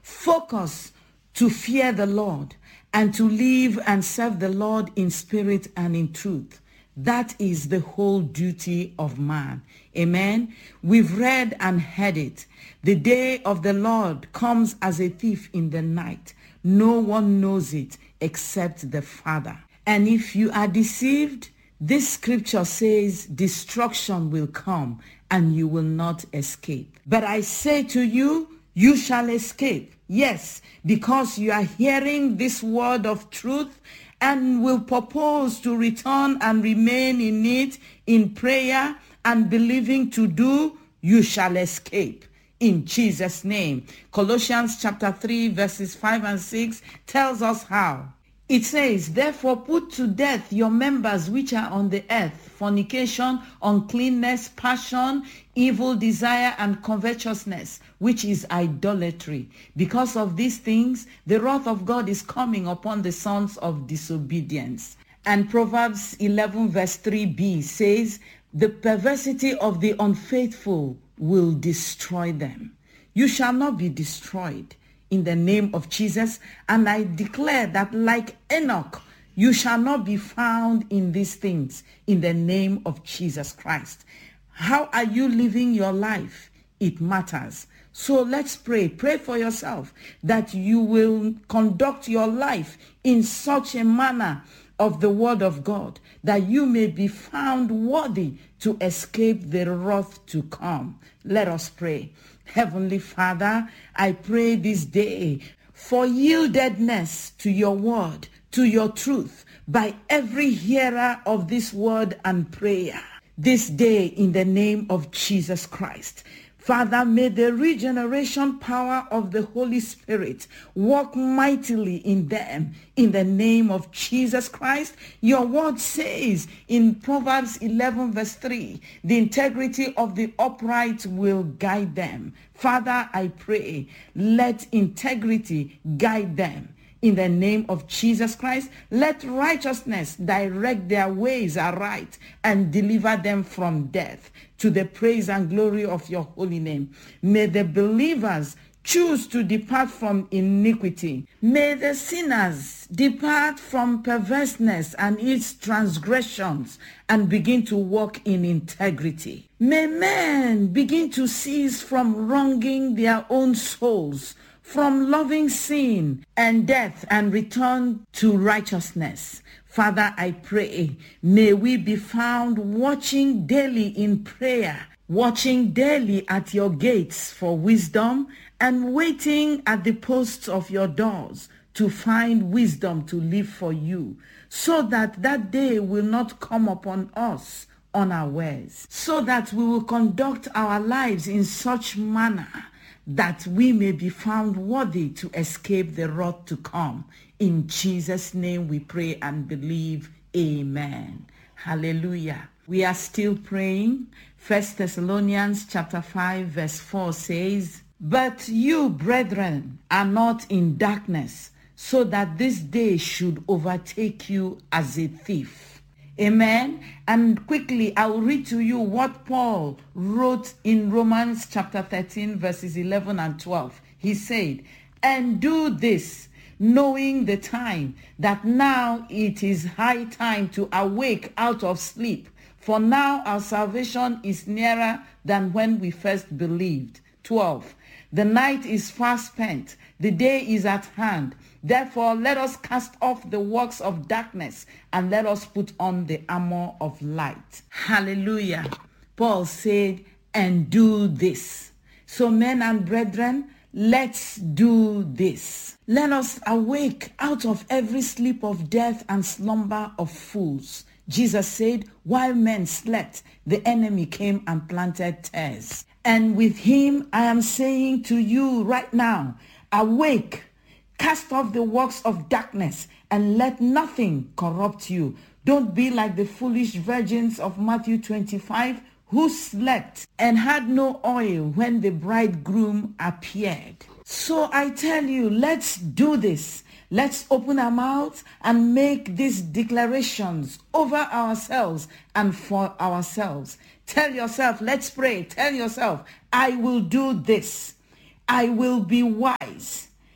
Focus to fear the Lord and to live and serve the Lord in spirit and in truth. That is the whole duty of man. Amen. We've read and heard it. The day of the Lord comes as a thief in the night. No one knows it except the Father. And if you are deceived, this scripture says destruction will come and you will not escape. But I say to you, you shall escape. Yes, because you are hearing this word of truth and will purpose to return and remain in it in prayer and believing to do, you shall escape. In Jesus' name. Colossians chapter 3 verses 5 and 6 tells us how. It says, therefore put to death your members which are on the earth, fornication, uncleanness, passion, evil desire, and covetousness, which is idolatry. Because of these things, the wrath of God is coming upon the sons of disobedience. And Proverbs 11 verse 3b says, the perversity of the unfaithful will destroy them. You shall not be destroyed in the name of Jesus. And I declare that like Enoch, you shall not be found in these things in the name of Jesus Christ. How are you living your life? It matters. So let's pray. Pray for yourself that you will conduct your life in such a manner of the word of God that you may be found worthy to escape the wrath to come. Let us pray. Heavenly Father, I pray this day for yieldedness to your word, to your truth, by every hearer of this word and prayer. This day in the name of Jesus Christ. Father, may the regeneration power of the Holy Spirit work mightily in them in the name of Jesus Christ. Your word says in Proverbs 11 verse 3, the integrity of the upright will guide them. Father, I pray, let integrity guide them. In the name of Jesus Christ, let righteousness direct their ways aright and deliver them from death to the praise and glory of your holy name. May the believers choose to depart from iniquity. May the sinners depart from perverseness and its transgressions and begin to walk in integrity. May men begin to cease from wronging their own souls, from loving sin and death, and return to righteousness. Father, I pray, may we be found watching daily in prayer, watching daily at your gates for wisdom, and waiting at the posts of your doors to find wisdom to live for you, so that that day will not come upon us unawares, so that we will conduct our lives in such manner that we may be found worthy to escape the wrath to come. In Jesus' name we pray and believe. Amen. Hallelujah. We are still praying. 1 Thessalonians chapter 5 verse 4 says, but you, brethren, are not in darkness, so that this day should overtake you as a thief. Amen. And quickly, I will read to you what Paul wrote in Romans chapter 13, verses 11 and 12. He said, and do this, knowing the time, that now it is high time to awake out of sleep. For now our salvation is nearer than when we first believed. 12. The night is fast spent, the day is at hand. Therefore, let us cast off the works of darkness and let us put on the armor of light. Hallelujah. Paul said, and do this. So men and brethren, let's do this. Let us awake out of every sleep of death and slumber of fools. Jesus said, while men slept, the enemy came and planted tares. And with him, I am saying to you right now, awake, cast off the works of darkness, and let nothing corrupt you. Don't be like the foolish virgins of Matthew 25, who slept and had no oil when the bridegroom appeared. So I tell you, let's do this. Let's open our mouths and make these declarations over ourselves and for ourselves. Tell yourself, let's pray. Tell yourself, I will do this. I will be wise.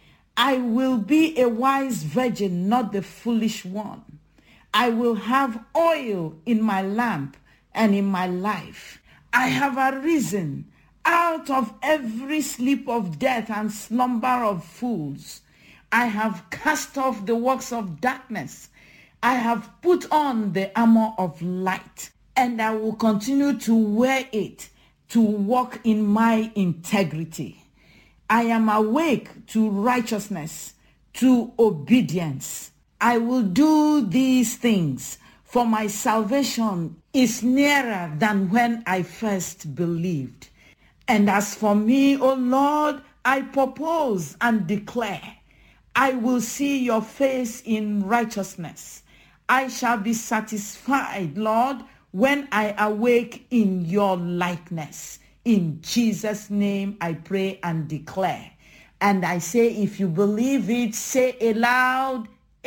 I will be a wise virgin, not the foolish one. I will have oil in my lamp and in my life. I have arisen out of every sleep of death and slumber of fools. I have cast off the works of darkness. I have put on the armor of light, and I will continue to wear it to walk in my integrity. I am awake to righteousness, to obedience. I will do these things, for my salvation is nearer than when I first believed. And as for me, O Lord, I propose and declare, I will see your face in righteousness. I shall be satisfied, Lord, when I awake in your likeness. In Jesus' name I pray and declare. And I say, if you believe it, say aloud,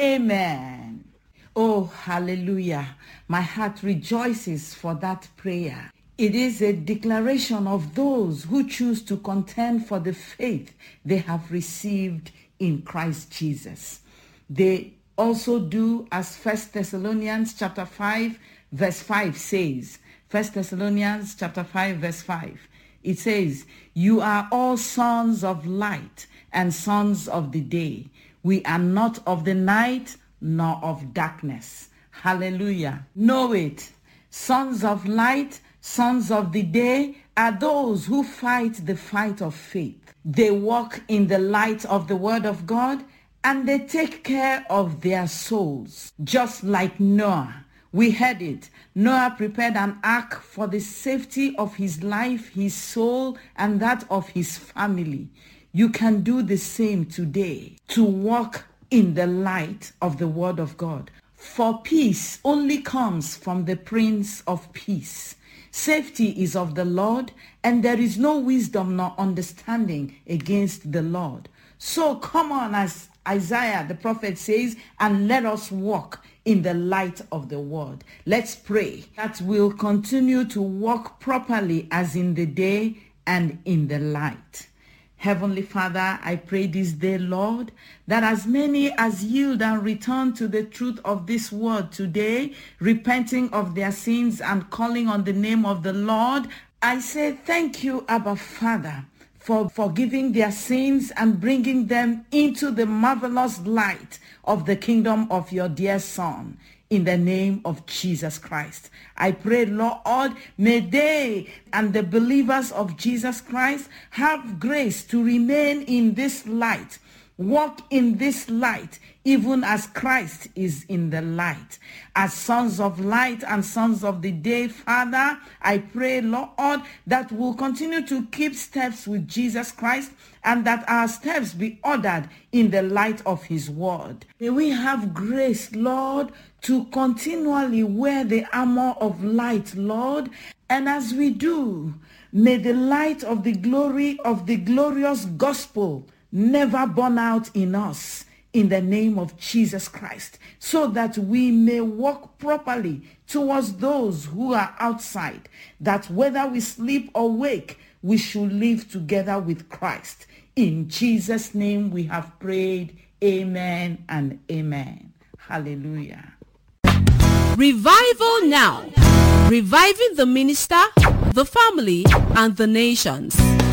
Amen. Oh, hallelujah. My heart rejoices for that prayer. It is a declaration of those who choose to contend for the faith they have received in Christ Jesus. They also do as 1 Thessalonians chapter 5 verse 5 says. 1 Thessalonians chapter 5 verse 5. It says, you are all sons of light and sons of the day. We are not of the night nor of darkness. Hallelujah. Know it. Sons of light, sons of the day are those who fight the fight of faith. They walk in the light of the word of God, and they take care of their souls. Just like Noah. We heard it. Noah prepared an ark for the safety of his life, his soul, and that of his family. You can do the same today to walk in the light of the word of God. For peace only comes from the Prince of Peace. Safety is of the Lord, and there is no wisdom nor understanding against the Lord. So come on, as Isaiah the prophet says, and let us walk in the light of the word. Let's pray that we'll continue to walk properly as in the day and in the light. Heavenly Father, I pray this day, Lord, that as many as yield and return to the truth of this word today, repenting of their sins and calling on the name of the Lord, I say thank you, Abba Father, for forgiving their sins and bringing them into the marvelous light of the kingdom of your dear Son. In the name of Jesus Christ, I pray, Lord, may they and the believers of Jesus Christ have grace to remain in this light, walk in this light, even as Christ is in the light. As sons of light and sons of the day, Father, I pray, Lord, that we'll continue to keep steps with Jesus Christ, and that our steps be ordered in the light of his word. May we have grace, Lord, to continually wear the armor of light, Lord. And as we do, may the light of the glory of the glorious gospel never burn out in us, in the name of Jesus Christ, so that we may walk properly towards those who are outside, that whether we sleep or wake, we should live together with Christ. In Jesus' name we have prayed. Amen and amen. Hallelujah. Revival Now. Reviving the minister, the family, and the nations.